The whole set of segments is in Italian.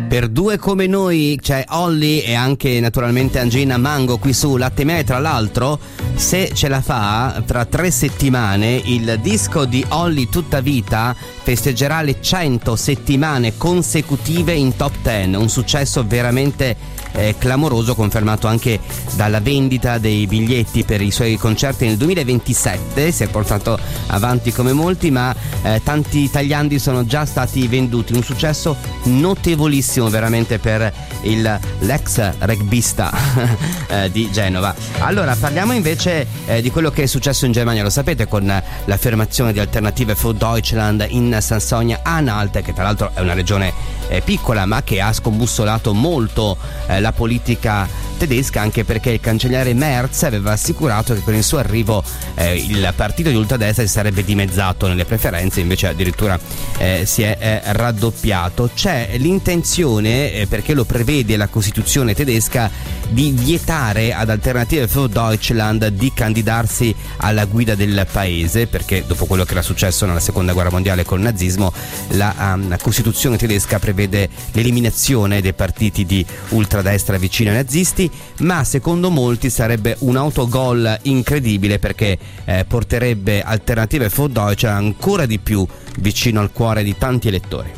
Per due come noi c'è Olly e anche naturalmente Angina Mango qui su Latte Miele. Tra l'altro, se ce la fa, tra 3 settimane il disco di Olly Tutta Vita festeggerà le 100 settimane consecutive in top 10, un successo veramente clamoroso, confermato anche dalla vendita dei biglietti per i suoi concerti nel 2027. Si è portato avanti come molti, ma tanti tagliandi sono già stati venduti, un successo notevolissimo veramente per l'ex rugbista di Genova. Allora parliamo invece di quello che è successo in Germania, lo sapete, con l'affermazione di Alternative für Deutschland in Sassonia-Anhalt, che tra l'altro è una regione piccola ma che ha scombussolato molto la politica tedesca, anche perché il cancelliere Merz aveva assicurato che con il suo arrivo il partito di ultradestra si sarebbe dimezzato nelle preferenze, invece addirittura si è raddoppiato. C'è l'intenzione, perché lo prevede la Costituzione tedesca, di vietare ad Alternative für Deutschland di candidarsi alla guida del paese, perché dopo quello che era successo nella seconda guerra mondiale col nazismo, la Costituzione tedesca prevede l'eliminazione dei partiti di ultradestra vicini ai nazisti, ma secondo molti sarebbe un autogol incredibile, perché porterebbe Alternative für Deutschland ancora di più vicino al cuore di tanti elettori.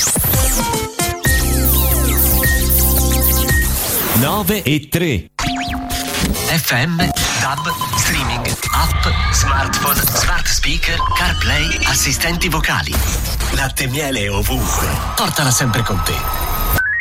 9:03 FM, DAB, streaming, app, smartphone, smart speaker, CarPlay, assistenti vocali. Latte Miele ovunque. Portala sempre con te.